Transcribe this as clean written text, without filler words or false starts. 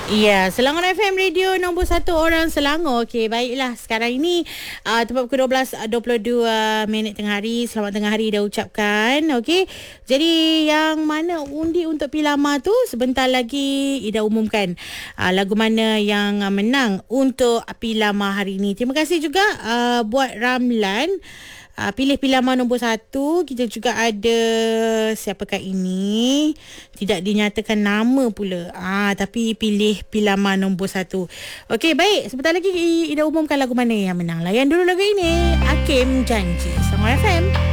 Ya, Selangor FM Radio nombor 1 orang Selangor. Okey, baiklah. Sekarang ini tepat pukul 12.22 minit tengah hari. Selamat tengah hari dah ucapkan. Okey. Jadi yang mana undi untuk Pilama tu sebentar lagi Ida umumkan lagu mana yang menang untuk Pilama hari ini. Terima kasih juga buat Ramlan. Pilih Pilama nombor 1. Kita juga ada siapakah ini? Tidak dinyatakan nama pula. Tapi pilih Pilama nombor 1. Okey, baik. Sebentar lagi Ida umumkan lagu mana yang menang. Layan dulu lagu ini. Hakim Janji. Sangor FM.